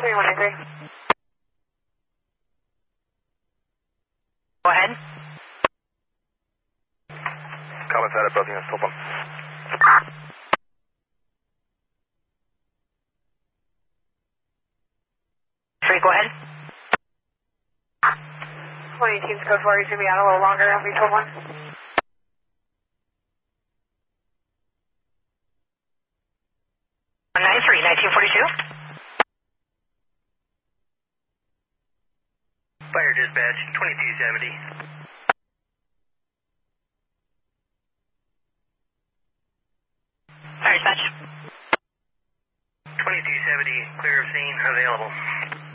193. Go ahead. Comments out of both units, open. Three, go ahead. 2018's code 4, he's going to be out a little longer after you told one. 193, 1942. Fire dispatch, 2270. Fire dispatch. 2270, clear of scene, available.